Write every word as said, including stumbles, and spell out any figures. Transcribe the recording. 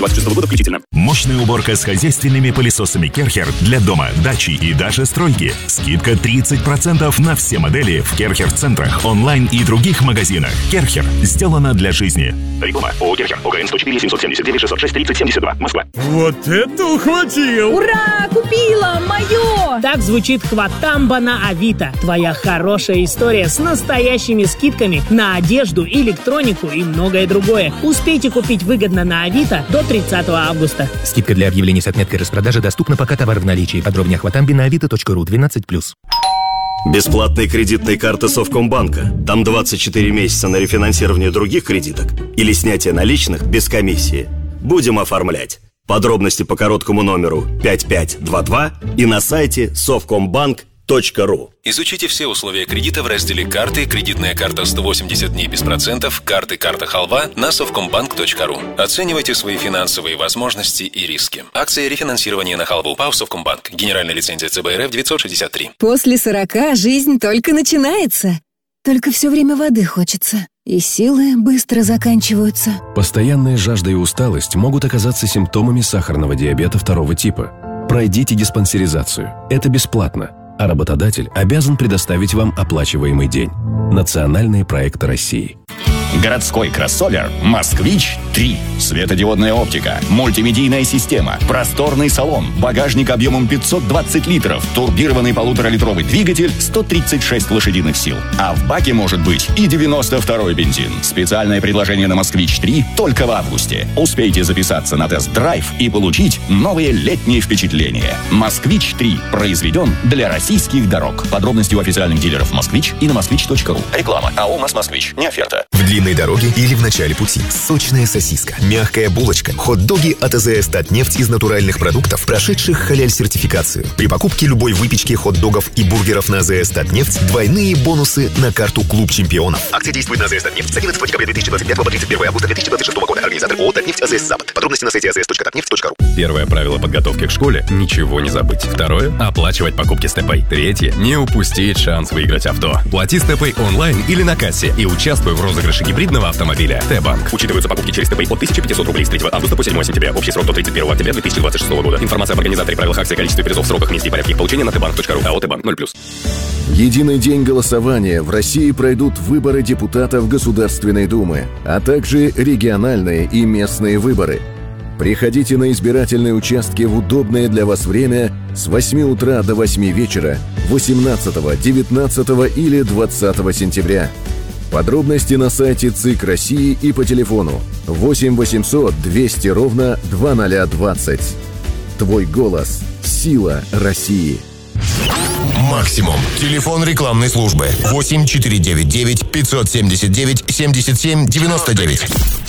двадцать шестого года включительно. Мощная уборка с хозяйственными пылесосами Керхер для дома, дачи и даже стройки. Скидка тридцать процентов на все модели в Керхер-центрах, онлайн и других магазинах. Керхер. Сделано для жизни. Реклама. ООО «Керхер». ОГН сто четыре семьсот семьдесят девять шестьсот шесть тридцать семьдесят два. Москва. Вот это ухватил! Ура! Купила! Мое! Так звучит Хватамба на Авито. Твоя хорошая история с настоящими скидками на одежду, электронику и многое другое. Успейте купить выгодно на Авито до тридцатого августа. Скидка для объявлений с отметкой распродажи доступна, пока товар в наличии. Подробнее о Хватамбе на авито точка ру. двенадцать плюс. Бесплатные кредитные карты Совкомбанка. Там двадцать четыре месяца на рефинансирование других кредиток или снятие наличных без комиссии. Будем оформлять. Подробности по короткому номеру пять пять два два и на сайте совкомбанк точка ру. Изучите все условия кредита в разделе «Карты», кредитная карта сто восемьдесят дней без процентов, карты «Карта Халва» на совкомбанк точка ру. Оценивайте свои финансовые возможности и риски. Акция рефинансирования на халву ПАО «Совкомбанк». Генеральная лицензия ЦБ РФ девятьсот шестьдесят три. После сорока жизнь только начинается. Только все время воды хочется. И силы быстро заканчиваются. Постоянная жажда и усталость могут оказаться симптомами сахарного диабета второго типа. Пройдите диспансеризацию. Это бесплатно. А работодатель обязан предоставить вам оплачиваемый день. Национальные проекты России. Городской кроссовер «Москвич три». Светодиодная оптика, мультимедийная система, просторный салон, багажник объемом пятьсот двадцать литров, турбированный полуторалитровый двигатель, сто тридцать шесть лошадиных сил. А в баке может быть и девяносто второй бензин. Специальное предложение на «Москвич три» только в августе. Успейте записаться на тест-драйв и получить новые летние впечатления. «Москвич три» произведен для российских дорог. Подробности у официальных дилеров «Москвич» и на москвич точка ру. Реклама. АО «Москвич». Не оферта. В длинной дороге или в начале пути. Сочная сосиска, мягкая булочка, хот-доги от АЗС «Татнефть» из натуральных продуктов, прошедших халяль-сертификацию. При покупке любой выпечки, хот-догов и бургеров на АЗС «Татнефть» двойные бонусы на карту «Клуб чемпионов». Акция действует на АЗС «Татнефть» с одиннадцатого декабря две тысячи двадцать пятого по тридцать первое августа две тысячи двадцать шестого года. Организатор ООО «Татнефть» АЗС «Запад». Подробности на сайте эй зэ эс точка татнефть точка ру. Первое правило подготовки к школе – ничего не забыть. Второе – оплачивать покупки с ТП. Третье – не упустить шанс выиграть авто. Плати с ТП онлайн или на кассе и участвуй в розыгрыше гибридного автомобиля. Т-банк. Учитываются покупки через ТП от тысяча пятьсот рублей с третьего августа по седьмого сентября. Общий срок до тридцать первого октября две тысячи двадцать шестого года. Информация об организаторе, правилах акции, количестве призов, сроках, месте и порядке их получения на тэ банк точка ру. АО «Т-банк» ноль плюс. Единый день голосования. В России пройдут выборы депутатов Государственной Думы, а также региональные и местные выборы. Приходите на избирательные участки в удобное для вас время с восьми утра до восьми вечера восемнадцатого, девятнадцатого или двадцатого сентября. Подробности на сайте ЦИК России и по телефону восемь восемьсот двести ровно двадцать двадцать. Твой голос – сила России. Максимум. Телефон рекламной службы восемь четыре девять девять пятьсот семьдесят девять семьдесят семь девяносто девять.